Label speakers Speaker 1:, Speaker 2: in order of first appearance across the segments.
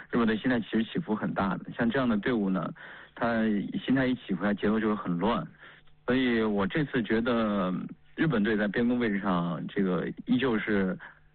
Speaker 1: 日本队心态其实起伏很大的。像这样的队伍呢，他心态一起伏，他节奏就会很乱。所以我这次觉得日本队在边锋位置上，这个依旧是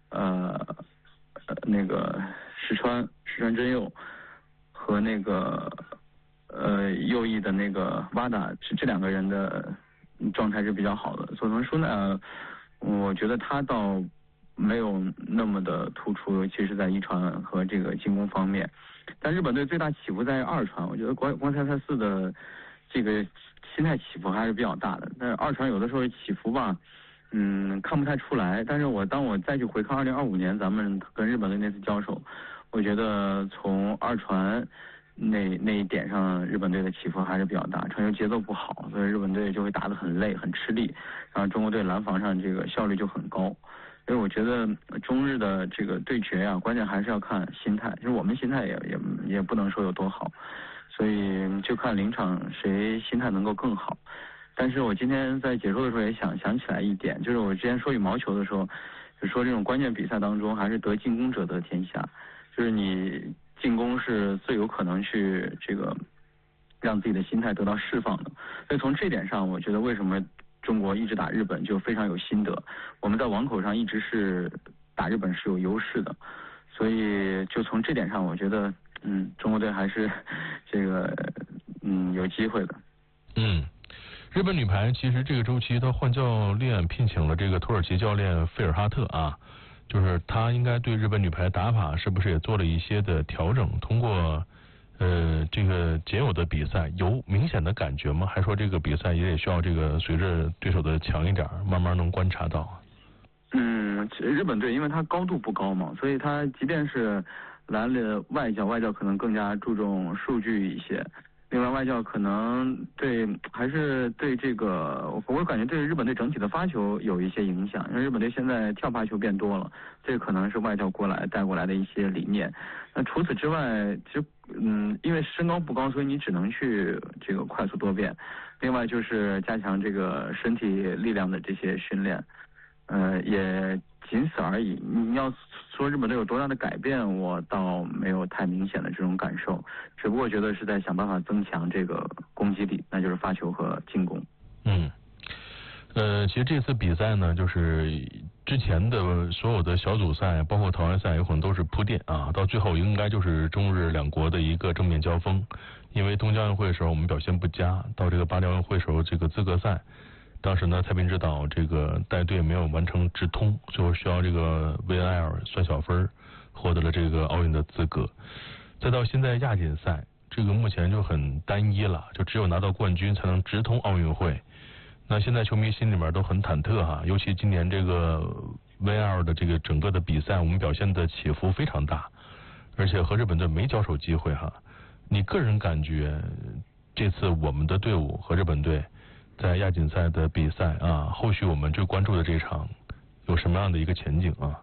Speaker 1: 那个石川真佑和那个右翼的那个瓦达是这两个人的状态是比较好的。佐藤舒奈，我觉得他倒没有那么的突出，尤其是在一传和这个进攻方面。但日本队最大起伏在二传，我觉得光菜菜四的这个心态起伏还是比较大的。但是二传有的时候起伏吧，看不太出来。但是当我再去回看2025年咱们跟日本队那次交手，我觉得从二传那一点上，日本队的起伏还是比较大，传球节奏不好，所以日本队就会打得很累很吃力，然后中国队拦防上这个效率就很高。所以我觉得中日的这个对决啊，关键还是要看心态，就是我们心态也不能说有多好，所以就看临场谁心态能够更好。但是我今天在解说的时候也想起来一点，就是我之前说羽毛球的时候，就说这种关键比赛当中还是得进攻者得天下，就是你进攻是最有可能去这个让自己的心态得到释放的。所以从这点上，我觉得为什么中国一直打日本就非常有心得，我们在网口上一直是打日本是有优势的，所以就从这点上，我觉得中国队还是这个有机会的。
Speaker 2: 日本女排其实这个周期她换教练聘请了这个土耳其教练费尔哈特啊，就是他应该对日本女排打法是不是也做了一些的调整？通过这个仅有的比赛有明显的感觉吗？还说这个比赛也得需要这个随着对手的强一点，慢慢能观察到。
Speaker 1: 日本队因为它高度不高嘛，所以它即便是来了外教可能更加注重数据一些。另外外教可能还是对这个，我感觉对日本队整体的发球有一些影响，因为日本队现在跳发球变多了，这可能是外教带过来的一些理念。那除此之外，其实因为身高不高，所以你只能去这个快速多变。另外就是加强这个身体力量的这些训练，也仅此而已。你要说日本队有多大的改变，我倒没有太明显的这种感受，只不过觉得是在想办法增强这个攻击力，那就是发球和进攻。
Speaker 2: 其实这次比赛呢，就是之前的所有的小组赛，包括淘汰赛，有可能都是铺垫啊，到最后应该就是中日两国的一个正面交锋。因为东京奥运会的时候我们表现不佳，到这个巴黎奥运会时候这个资格赛，当时呢蔡斌指导这个带队没有完成直通，最后需要这个维埃尔算小分获得了这个奥运的资格。再到现在亚锦赛，这个目前就很单一了，就只有拿到冠军才能直通奥运会。那现在球迷心里面都很忐忑哈，尤其今年这个 V2 的这个整个的比赛，我们表现的起伏非常大，而且和日本队没交手机会哈。你个人感觉这次我们的队伍和日本队在亚锦赛的比赛啊，后续我们最关注的这场有什么样的一个前景啊？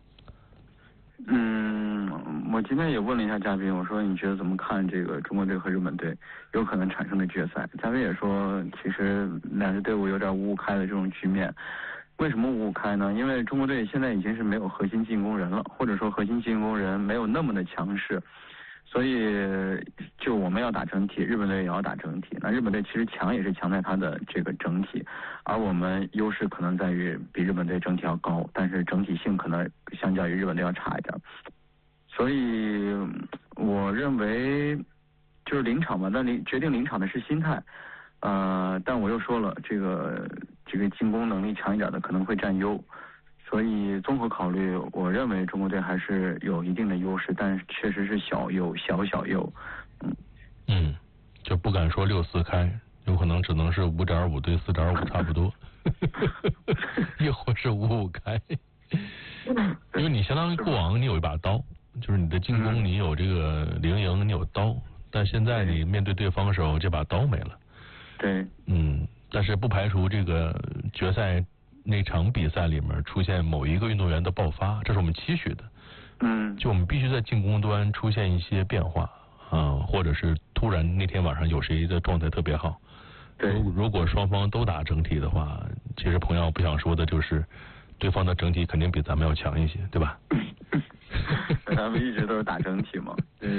Speaker 1: 我今天也问了一下嘉宾，我说你觉得怎么看这个中国队和日本队有可能产生的决赛？嘉宾也说，其实两支队伍有点五五开的这种局面。为什么五五开呢？因为中国队现在已经是没有核心进攻人了，或者说核心进攻人没有那么的强势，所以就我们要打整体，日本队也要打整体。那日本队其实强也是强在它的这个整体，而我们优势可能在于比日本队整体要高，但是整体性可能相较于日本队要差一点。所以我认为就是临场嘛，但决定临场的是心态。但我又说了，这个进攻能力强一点的可能会占优，所以综合考虑，我认为中国队还是有一定的优势，但是确实是小优。
Speaker 2: 就不敢说6-4开，有可能只能是5.5对4.5差不多，亦或是5-5开，因为你相当于过往你有一把刀，就是你的进攻你有这个零营，你有刀，但现在你面对对方的时候，这把刀没了。
Speaker 1: 对。
Speaker 2: 但是不排除这个决赛那场比赛里面出现某一个运动员的爆发，这是我们期许的。就我们必须在进攻端出现一些变化或者是突然那天晚上有谁的状态特别好。
Speaker 1: 对。
Speaker 2: 如果双方都打整体的话，其实朋友不想说的就是对方的整体肯定比咱们要强一些，对吧？
Speaker 1: 咱们一直都是打整体嘛。